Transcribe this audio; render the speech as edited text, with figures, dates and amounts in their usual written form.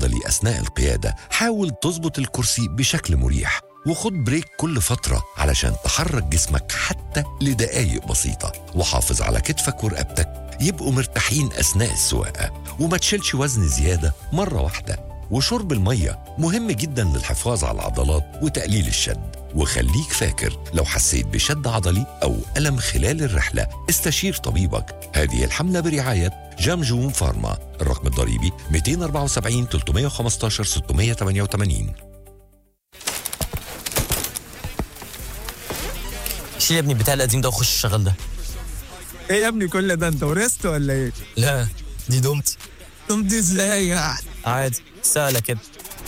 عضلي أثناء القيادة، حاول تظبط الكرسي بشكل مريح وخد بريك كل فترة علشان تحرك جسمك حتى لدقايق بسيطة، وحافظ على كتفك ورقبتك يبقوا مرتاحين أثناء السواقة، وما تشيلش وزن زيادة مرة واحدة. وشرب المية مهم جدا للحفاظ على العضلات وتقليل الشد. وخليك فاكر لو حسيت بشد عضلي أو ألم خلال الرحلة استشير طبيبك. هذه الحملة برعاية جامجون فارما. الرقم الضريبي 274 315 688. شيل يا ابني بتاع القديم ده وخش الشغل ده. ايه يا ابني كل ده، انت ورثت ولا ايه؟ لا دي دومتي. قمت ازاي يعني؟ عادي سهلة كده.